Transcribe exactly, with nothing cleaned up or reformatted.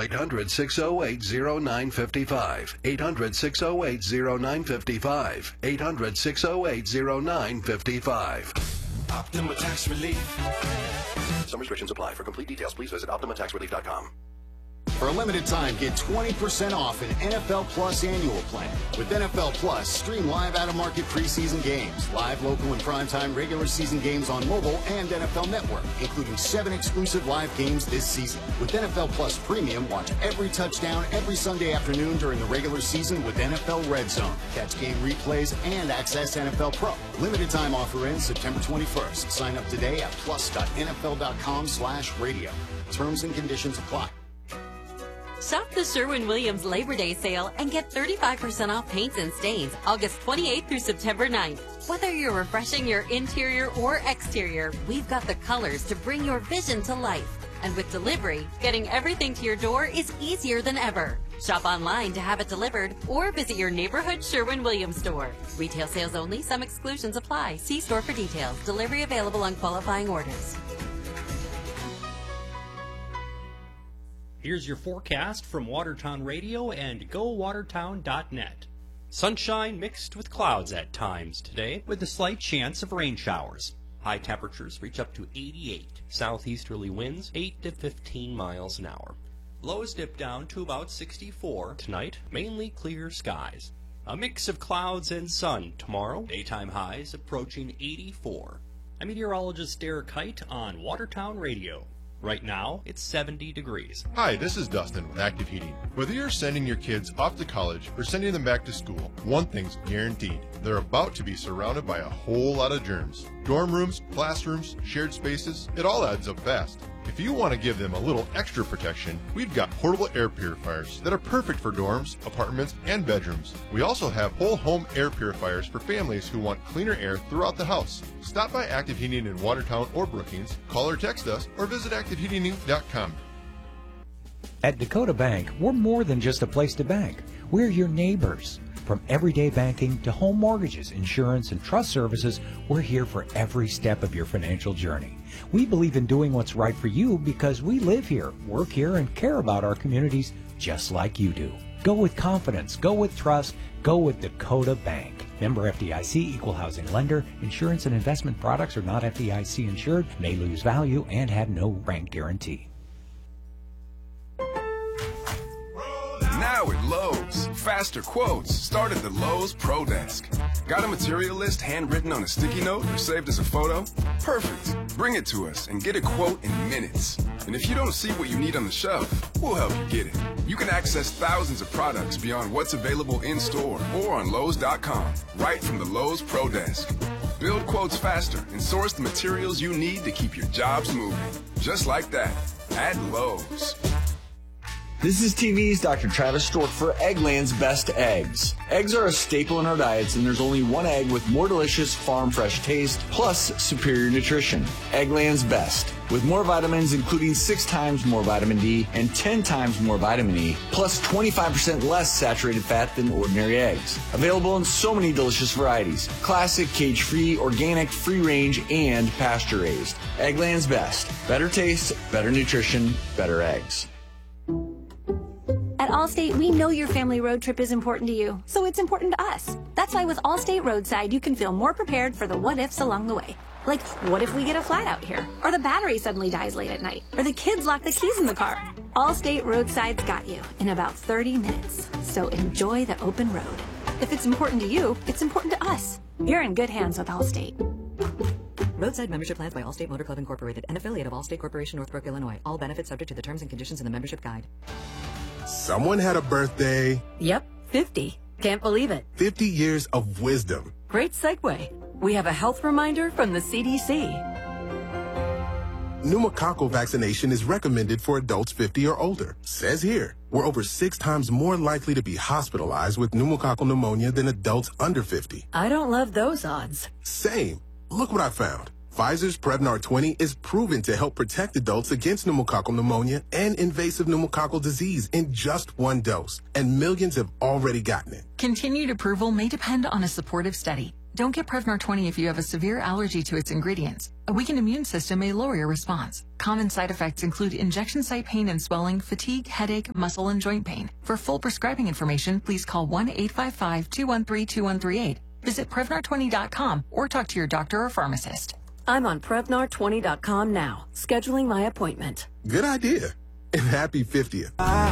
eight hundred, six oh eight, oh nine five five. eight hundred, six oh eight, oh nine five five. eight hundred, six oh eight, oh nine five five. Optima Tax Relief. Some restrictions apply. For complete details, please visit optima tax relief dot com. For a limited time, get twenty percent off an N F L Plus annual plan. With N F L Plus, stream live out-of-market preseason games, live local and primetime regular season games on mobile and N F L Network, including seven exclusive live games this season. With N F L Plus Premium, watch every touchdown every Sunday afternoon during the regular season with N F L Red Zone. Catch game replays and access N F L Pro. Limited time offer ends September twenty-first. Sign up today at plus.nfl.com slash radio. Terms and conditions apply. Shop the Sherwin-Williams Labor Day sale and get thirty-five percent off paints and stains August twenty-eighth through September ninth. Whether you're refreshing your interior or exterior, we've got the colors to bring your vision to life. And with delivery, getting everything to your door is easier than ever. Shop online to have it delivered or visit your neighborhood Sherwin-Williams store. Retail sales only. Some exclusions apply. See store for details. Delivery available on qualifying orders. Here's your forecast from Watertown Radio and go watertown dot net. Sunshine mixed with clouds at times today, with a slight chance of rain showers. High temperatures reach up to eighty-eight. Southeasterly winds eight to fifteen miles an hour. Lows dip down to about sixty-four. Tonight, mainly clear skies. A mix of clouds and sun tomorrow. Daytime highs approaching eighty-four. I'm meteorologist Derek Height on Watertown Radio. Right now, it's seventy degrees. Hi, this is Dustin with Active Heating. Whether you're sending your kids off to college or sending them back to school, one thing's guaranteed. They're about to be surrounded by a whole lot of germs. Dorm rooms, classrooms, shared spaces, it all adds up fast. If you want to give them a little extra protection, we've got portable air purifiers that are perfect for dorms, apartments, and bedrooms. We also have whole home air purifiers for families who want cleaner air throughout the house. Stop by Active Heating in Watertown or Brookings, call or text us, or visit active heating inc dot com. At Dakota Bank, we're more than just a place to bank. We're your neighbors. From everyday banking to home mortgages, insurance, and trust services, we're here for every step of your financial journey. We believe in doing what's right for you because we live here, work here, and care about our communities just like you do. Go with confidence, go with trust, go with Dakota Bank. Member F D I C, equal housing lender. Insurance and investment products are not F D I C insured, may lose value, and have no rank guarantee. Now at Lowe's, faster quotes start at the Lowe's Pro Desk. Got a material list handwritten on a sticky note or saved as a photo? Perfect. Bring it to us and get a quote in minutes. And if you don't see what you need on the shelf, we'll help you get it. You can access thousands of products beyond what's available in store or on Lowe's dot com, right from the Lowe's Pro Desk. Build quotes faster and source the materials you need to keep your jobs moving. Just like that, at Lowe's. This is T V's Doctor Travis Stork for Eggland's Best Eggs. Eggs are a staple in our diets, and there's only one egg with more delicious farm fresh taste, plus superior nutrition. Eggland's Best. With more vitamins, including six times more vitamin D and ten times more vitamin E, plus twenty-five percent less saturated fat than ordinary eggs. Available in so many delicious varieties. Classic, cage-free, organic, free-range, and pasture-raised. Eggland's Best. Better taste, better nutrition, better eggs. At Allstate, we know your family road trip is important to you, so it's important to us. That's why with Allstate Roadside, you can feel more prepared for the what-ifs along the way. Like, what if we get a flat out here? Or the battery suddenly dies late at night? Or the kids lock the keys in the car? Allstate Roadside's got you in about thirty minutes. So enjoy the open road. If it's important to you, it's important to us. You're in good hands with Allstate. Roadside membership plans by Allstate Motor Club Incorporated, an affiliate of Allstate Corporation, Northbrook, Illinois. All benefits subject to the terms and conditions in the membership guide. Someone had a birthday. Yep, fifty. Can't believe it. fifty years of wisdom. Great segue. We have a health reminder from the C D C. Pneumococcal vaccination is recommended for adults fifty or older. Says here, we're over six times more likely to be hospitalized with pneumococcal pneumonia than adults under fifty. I don't love those odds. Same. Look what I found. Pfizer's Prevnar twenty is proven to help protect adults against pneumococcal pneumonia and invasive pneumococcal disease in just one dose, and millions have already gotten it. Continued approval may depend on a supportive study. Don't get Prevnar twenty if you have a severe allergy to its ingredients. A weakened immune system may lower your response. Common side effects include injection site pain and swelling, fatigue, headache, muscle, and joint pain. For full prescribing information, please call one eight five five, two one three, two one three eight. Visit Prevnar twenty dot com or talk to your doctor or pharmacist. I'm on Prevnar twenty dot com now, scheduling my appointment. Good idea. And happy fiftieth.